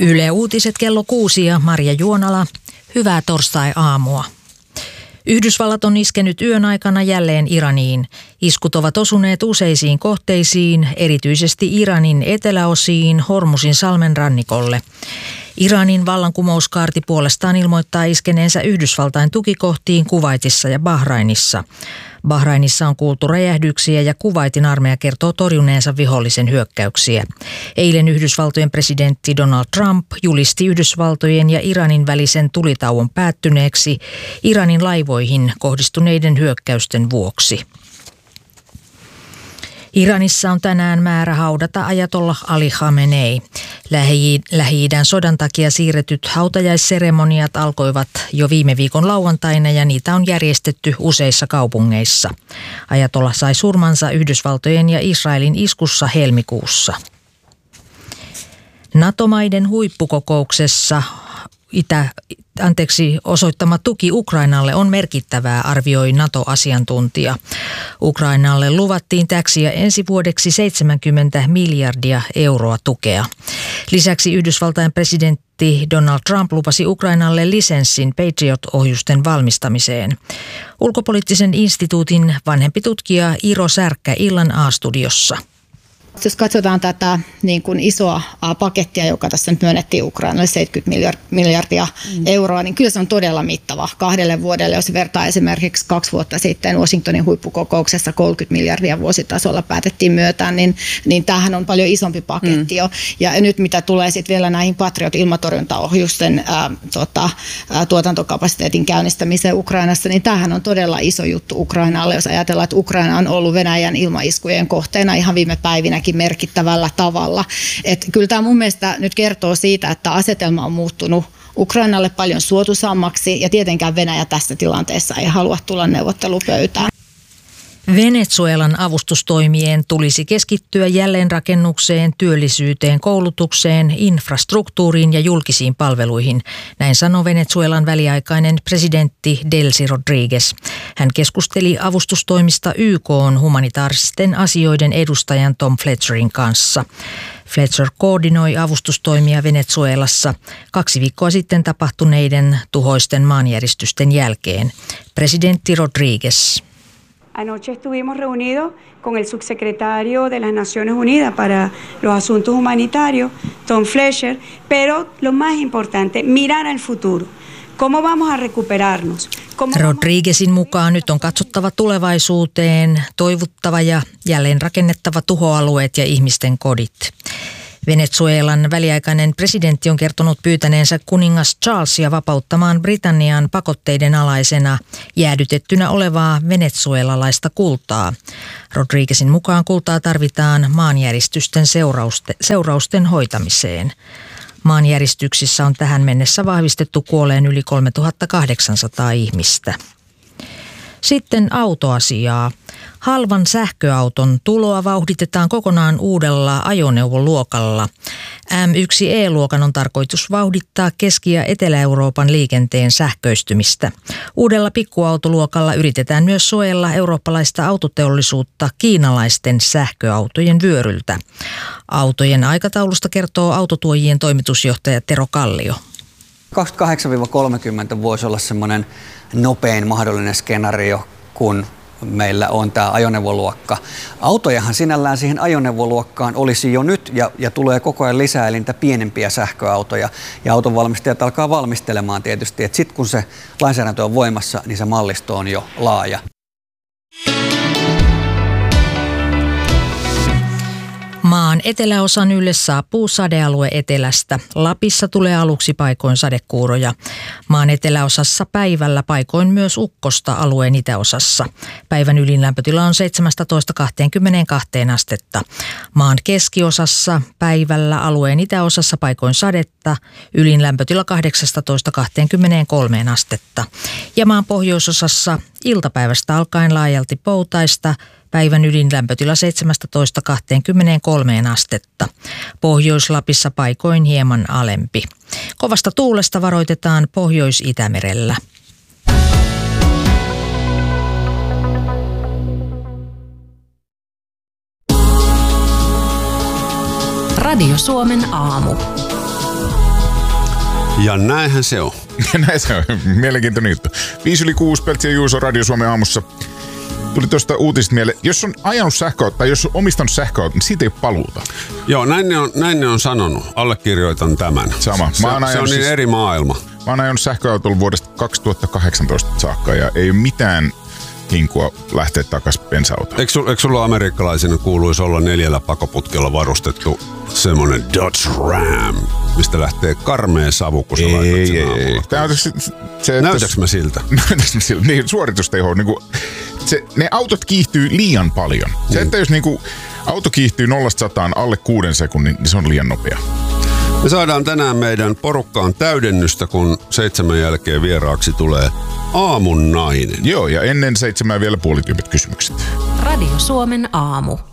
Yle Uutiset kello 6 ja Marja Juonala. Hyvää torstai-aamua. Yhdysvallat on iskenyt yön aikana jälleen Iraniin. Iskut ovat osuneet useisiin kohteisiin, erityisesti Iranin eteläosiin Hormuzin salmen rannikolle. Iranin vallankumouskaarti puolestaan ilmoittaa iskeneensä Yhdysvaltain tukikohtiin Kuwaitissa ja Bahrainissa. Bahrainissa on kuultu räjähdyksiä ja Kuwaitin armeija kertoo torjuneensa vihollisen hyökkäyksiä. Eilen Yhdysvaltojen presidentti Donald Trump julisti Yhdysvaltojen ja Iranin välisen tulitauon päättyneeksi Iranin laivoihin kohdistuneiden hyökkäysten vuoksi. Iranissa on tänään määrä haudata ajatollah Ali Khamenei. Lähi-idän sodan takia siirretyt hautajaisseremoniat alkoivat jo viime viikon lauantaina ja niitä on järjestetty useissa kaupungeissa. Ajatollah sai surmansa Yhdysvaltojen ja Israelin iskussa helmikuussa. NATO-maiden huippukokouksessa osoittama tuki Ukrainalle on merkittävää, arvioi NATO-asiantuntija. Ukrainalle luvattiin täksi ja ensi vuodeksi 70 miljardia euroa tukea. Lisäksi Yhdysvaltain presidentti Donald Trump lupasi Ukrainalle lisenssin Patriot-ohjusten valmistamiseen. Ulkopoliittisen instituutin vanhempi tutkija Iro Särkkä illan A-studiossa. Jos katsotaan tätä niin kuin isoa pakettia, joka tässä nyt myönnettiin Ukrainalle, 70 miljardia euroa, niin kyllä se on todella mittava 2 vuodelle. Jos vertaa esimerkiksi 2 vuotta sitten Washingtonin huippukokouksessa 30 miljardia vuositasolla päätettiin myötään, niin tämähän on paljon isompi paketti jo. Ja nyt mitä tulee sitten vielä näihin Patriot-ilmatorjuntaohjusten tuotantokapasiteetin käynnistämiseen Ukrainassa, niin tämähän on todella iso juttu Ukrainalle. Jos ajatellaan, että Ukraina on ollut Venäjän ilmaiskujen kohteena ihan viime päivinä merkittävällä tavalla. Että kyllä tämä mun mielestä nyt kertoo siitä, että asetelma on muuttunut Ukrainalle paljon suotuisammaksi ja tietenkään Venäjä tässä tilanteessa ei halua tulla neuvottelupöytään. Venezuelan avustustoimien tulisi keskittyä jälleenrakennukseen, työllisyyteen, koulutukseen, infrastruktuuriin ja julkisiin palveluihin. Näin sanoi Venezuelan väliaikainen presidentti Delcy Rodríguez. Hän keskusteli avustustoimista YK:n humanitaaristen asioiden edustajan Tom Fletcherin kanssa. Fletcher koordinoi avustustoimia Venezuelassa 2 viikkoa sitten tapahtuneiden tuhoisten maanjäristysten jälkeen. Presidentti Rodríguez. Anoche estuvimos reunidos con el subsecretario de las Naciones Unidas para los Asuntos Humanitarios, Tom Fletcher, pero lo más importante, mirar al futuro. ¿Cómo vamos a recuperarnos? Rodríguezin mukaan nyt on katsottava tulevaisuuteen, toivuttava ja jälleen rakennettava tuhoalueet ja ihmisten kodit. Venezuelan väliaikainen presidentti on kertonut pyytäneensä kuningas Charlesia vapauttamaan Britannian pakotteiden alaisena jäädytettynä olevaa venezuelalaista kultaa. Rodríguezin mukaan kultaa tarvitaan maanjäristysten seurausten hoitamiseen. Maanjäristyksissä on tähän mennessä vahvistettu kuolleen yli 3800 ihmistä. Sitten autoasiaa. Halvan sähköauton tuloa vauhditetaan kokonaan uudella ajoneuvoluokalla. M1E-luokan on tarkoitus vauhdittaa Keski- ja Etelä-Euroopan liikenteen sähköistymistä. Uudella pikkuautoluokalla yritetään myös suojella eurooppalaista autoteollisuutta kiinalaisten sähköautojen vyöryltä. Autojen aikataulusta kertoo autotuojien toimitusjohtaja Tero Kallio. 28-30 voisi olla semmoinen nopein mahdollinen skenaario, kun meillä on tämä ajoneuvoluokka. Autojahan sinällään siihen ajoneuvoluokkaan olisi jo nyt ja tulee koko ajan lisää, eli niitä pienempiä sähköautoja. Ja autonvalmistajat alkaa valmistelemaan tietysti, että sitten kun se lainsäädäntö on voimassa, niin se mallisto on jo laaja. Maan eteläosan ylle saapuu sadealue etelästä. Lapissa tulee aluksi paikoin sadekuuroja. Maan eteläosassa päivällä paikoin myös ukkosta alueen itäosassa. Päivän ylinlämpötila on 17–22 astetta. Maan keskiosassa päivällä alueen itäosassa paikoin sadetta. Ylinlämpötila 18–23 astetta. Ja maan pohjoisosassa iltapäivästä alkaen laajalti poutaista. Päivän ylinlämpötila 17–23 astetta. Pohjois-Lapissa paikoin hieman alempi. Kovasta tuulesta varoitetaan Pohjois-Itämerellä. Radio Suomen aamu. Ja näinhän se on. Ja näin se on. Mielenkiintoinen juttu. 5:06 Peltsi ja Juuso Radio Suomen aamussa. Tuli tuosta uutisista mieleen. Jos on ajanut sähköautoa tai jos on omistanut sähköautoa, niin siitä ei ole paluuta. Joo, näin ne on sanonut. Allekirjoitan tämän. Sama. Se on niin eri maailma. Mä oon ajanut sähköautolla vuodesta 2018 saakka ja ei ole mitään hinkua lähteä takaisin bensa-autoon. Eikö sulla amerikkalaisina kuuluisi olla 4 pakoputkella varustettu semmonen Dodge Ram, mistä lähtee karmea savu, kun sä laitat sen aamulla? Näytäks mä siltä? Niin, suoritusteho. Niin ne autot kiihtyy liian paljon. Se, että jos auto kiihtyy 0-100 alle 6 sekunnin, niin se on liian nopea. Me saadaan tänään meidän porukkaan täydennystä, kun 7 jälkeen vieraaksi tulee aamun nainen. Joo, ja ennen 7 vielä puolityypit kysymykset. Radio Suomen aamu.